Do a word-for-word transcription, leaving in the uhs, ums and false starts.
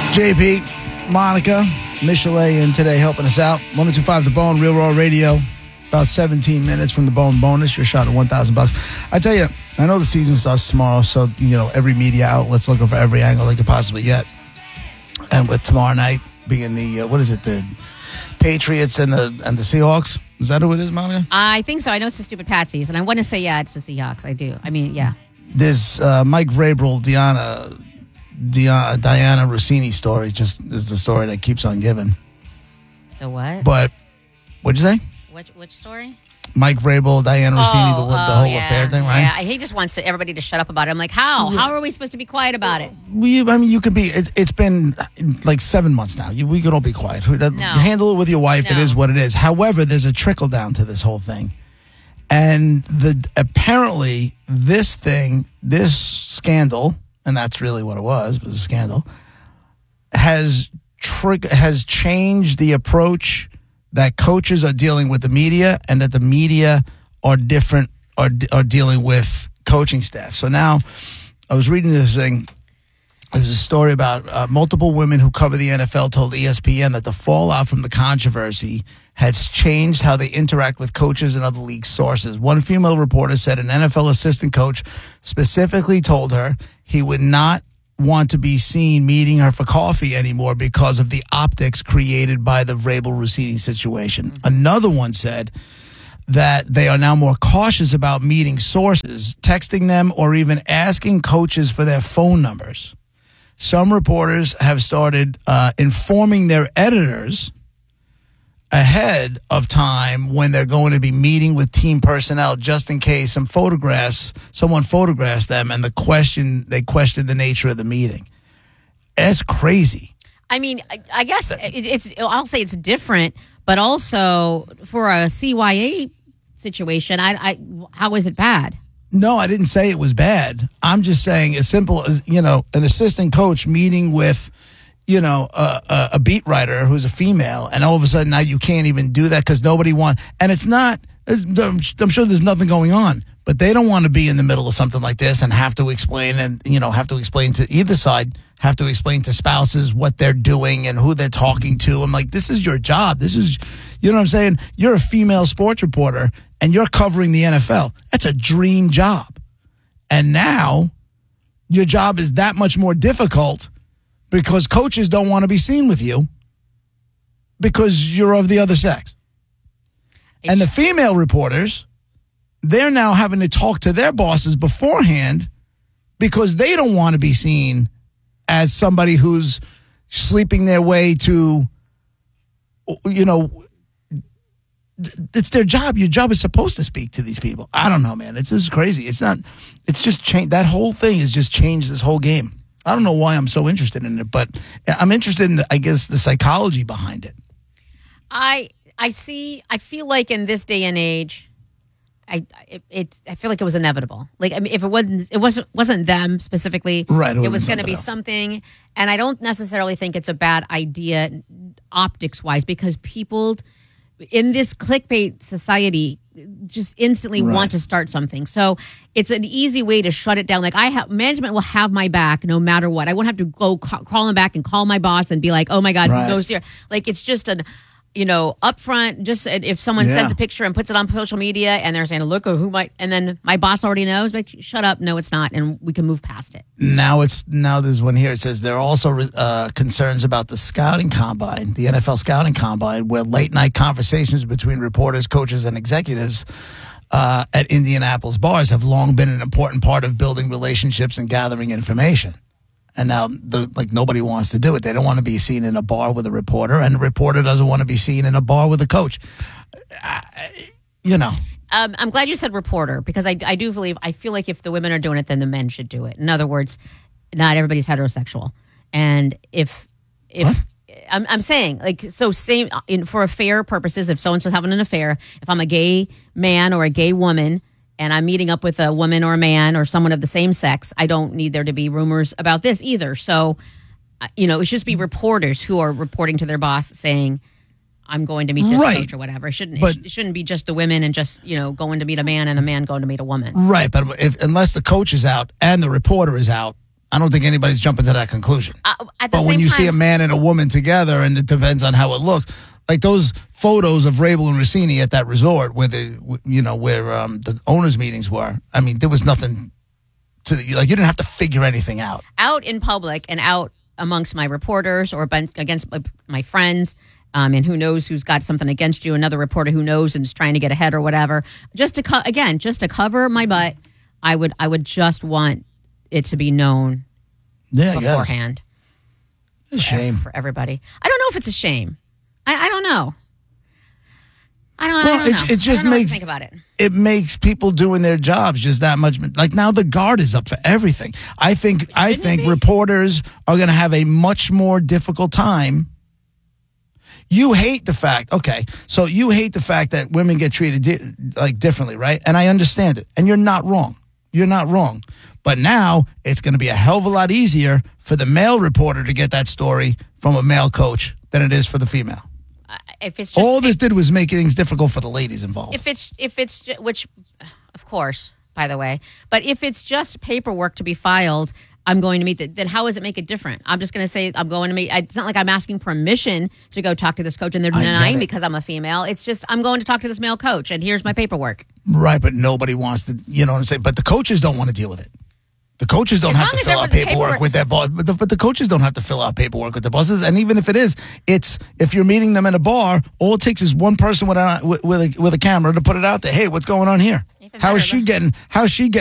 J P, Monica, Michelet, and today helping us out. one oh two point five The Bone, Real Raw Radio. About seventeen minutes from The Bone bonus. Your shot at one thousand bucks. I tell you, I know the season starts tomorrow, so, you know, every media outlet's looking for every angle they could possibly get. And with tomorrow night being the, uh, what is it, the Patriots and the and the Seahawks? Is that who it is, Monica? I think so. I know it's the stupid Patsies, and I want to say, yeah, it's the Seahawks. I do. I mean, yeah. This uh, Mike Vrabel, Diana, Diana, Diana Rossini story just is the story that keeps on giving. The what? But, what'd you say? Which which story? Mike Vrabel, Diana Rossini, oh, the, the oh, whole yeah. affair thing, right? Yeah, he just wants to, everybody to shut up about it. I'm like, how? How are we supposed to be quiet about it? We, I mean, you can be. It, it's been like seven months now. You, we can all be quiet. No. You handle it with your wife. No. It is what it is. However, there's a trickle down to this whole thing, and the apparently this thing, this scandal, and that's really what it was. It was a scandal. Has trick has changed the approach that coaches are dealing with the media, and that the media are different, are are dealing with coaching staff. So now, I was reading this thing. There's a story about uh, multiple women who cover the N F L told E S P N that the fallout from the controversy has changed how they interact with coaches and other league sources. One female reporter said an N F L assistant coach specifically told her he would not want to be seen meeting her for coffee anymore because of the optics created by the Vrabel Rossini situation. Mm-hmm. Another one said that they are now more cautious about meeting sources, texting them, or even asking coaches for their phone numbers. Some reporters have started uh, informing their editors ahead of time when they're going to be meeting with team personnel, just in case some photographs, someone photographs them, and the question they question the nature of the meeting. That's crazy. I mean, I, I guess it, it's. I'll say it's different, but also for a C Y A situation, I, I how is it bad? No, I didn't say it was bad. I'm just saying as simple as, you know, an assistant coach meeting with, you know, a, a, a beat writer who's a female, and all of a sudden now you can't even do that because nobody wants, and it's not, I'm sure there's nothing going on, but they don't want to be in the middle of something like this and have to explain, and, you know, have to explain to either side, have to explain to spouses what they're doing and who they're talking to. I'm like, this is your job. This is, you know what I'm saying? You're a female sports reporter and you're covering the N F L. That's a dream job. And now your job is that much more difficult because coaches don't want to be seen with you because you're of the other sex. And the female reporters, they're now having to talk to their bosses beforehand because they don't want to be seen as somebody who's sleeping their way to, you know, it's their job. Your job is supposed to speak to these people. I don't know, man. It's just crazy. It's not, it's just changed. That whole thing has just changed this whole game. I don't know why I'm so interested in it, but I'm interested in, the, I guess, the psychology behind it. I I see, I feel like in this day and age, I it, it I feel like it was inevitable. Like, I mean, if it wasn't, it wasn't wasn't them specifically, right? It, it was going to be else. something, and I don't necessarily think it's a bad idea optics wise because people in this clickbait society just instantly right. want to start something. So it's an easy way to shut it down. Like, I have management will have my back no matter what. I won't have to go ca- crawling back and call my boss and be like, "Oh my God, right. go here." Like, it's just an. You know, upfront, just if someone yeah. sends a picture and puts it on social media and they're saying, look, who might, and then my boss already knows, like, shut up, no, it's not, and we can move past it. Now it's, now there's one here. It says there are also uh, concerns about the scouting combine, the N F L scouting combine, where late night conversations between reporters, coaches, and executives uh, at Indianapolis bars have long been an important part of building relationships and gathering information. And now, the, like, nobody wants to do it. They don't want to be seen in a bar with a reporter, and the reporter doesn't want to be seen in a bar with a coach. I, you know. Um, I'm glad you said reporter, because I, I do believe, I feel like if the women are doing it, then the men should do it. In other words, not everybody's heterosexual. And if, if what? I'm, I'm saying, like, so same, in, for affair purposes, if so-and-so's having an affair, if I'm a gay man or a gay woman, and I'm meeting up with a woman or a man or someone of the same sex, I don't need there to be rumors about this either. So, you know, it should just be reporters who are reporting to their boss saying, I'm going to meet this right. coach or whatever. It shouldn't, but, it shouldn't be just the women and just, you know, going to meet a man and a man going to meet a woman. Right, but if unless the coach is out and the reporter is out, I don't think anybody's jumping to that conclusion. Uh, at the but same when you time, see a man and a woman together, and it depends on how it looks, like those photos of Rabel and Rossini at that resort where the, you know, where um, the owners' meetings were. I mean, there was nothing to the, like you didn't have to figure anything out. Out in public and out amongst my reporters or against my friends. Um, and who knows who's got something against you? Another reporter who knows and is trying to get ahead or whatever. Just to co- again, just to cover my butt, I would I would just want it to be known yeah, beforehand. It's a shame for everybody. I don't know if it's a shame. I, I don't know. I don't. Well, I don't know. it, it just I don't know makes what to think about it. It makes people doing their jobs just that much. Like now, the guard is up for everything. I think. Shouldn't I think reporters are going to have a much more difficult time. You hate the fact, okay, so you hate the fact that women get treated di- like differently, right? And I understand it. And you're not wrong. You're not wrong. But now it's going to be a hell of a lot easier for the male reporter to get that story from a male coach than it is for the female. Uh, if it's just All this did was make things difficult for the ladies involved. If it's, if it's, which, of course, by the way, but if it's just paperwork to be filed, I'm going to meet, the, then how does it make it different? I'm just going to say I'm going to meet, it's not like I'm asking permission to go talk to this coach and they're denying because I'm a female. It's just I'm going to talk to this male coach and here's my paperwork. Right, but nobody wants to, you know what I'm saying? But the coaches don't want to deal with it. The coaches don't as have to fill out paperwork, paperwork with their boss, but the, but the coaches don't have to fill out paperwork with their bosses. And even if it is, it's if you're meeting them in a bar, all it takes is one person with a with, with a, with a camera to put it out there. Hey, what's going on here? How is she getting? How is she getting?